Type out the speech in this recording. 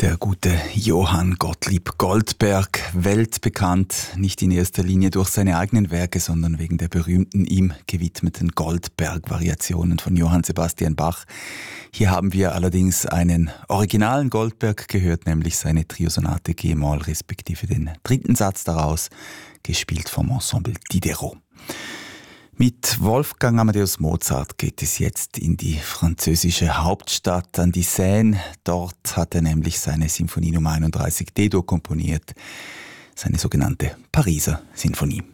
Der gute Johann Gottlieb Goldberg, weltbekannt nicht in erster Linie durch seine eigenen Werke, sondern wegen der berühmten ihm gewidmeten Goldberg-Variationen von Johann Sebastian Bach. Hier haben wir allerdings einen originalen Goldberg gehört, nämlich seine Triosonate G-Moll, respektive den dritten Satz daraus, gespielt vom Ensemble Diderot. Mit Wolfgang Amadeus Mozart geht es jetzt in die französische Hauptstadt an die Seine. Dort hat er nämlich seine Symphonie Nummer 31 D-Dur komponiert, seine sogenannte Pariser Sinfonie.